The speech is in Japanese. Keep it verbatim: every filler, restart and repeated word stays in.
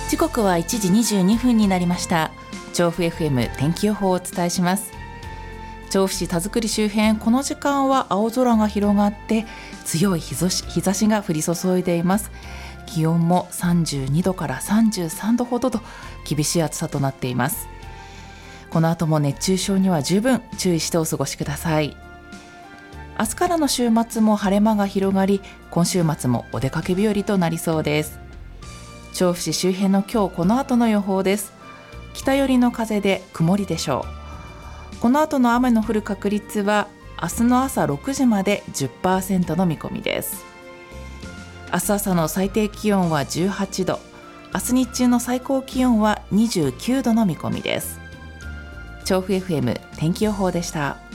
時刻はいちじにじゅうにふんになりました。調布 エフエム 天気予報をお伝えします。調布市田作周辺、この時間は青空が広がって強い日差し、日差しが降り注いでいます。気温もさんじゅうにどからさんじゅうさんどほどと厳しい暑さとなっています。この後も熱中症には十分注意してお過ごしください。明日からの週末も晴れ間が広がり、今週末もお出かけ日和となりそうです。調布市周辺の今日この後の予報です。北寄りの風で曇りでしょう。この後の雨の降る確率は明日の朝ろくじまで じゅっパーセント の見込みです。明日朝の最低気温はじゅうはちど、明日日中の最高気温はにじゅうきゅうどの見込みです。調布 エフエム 天気予報でした。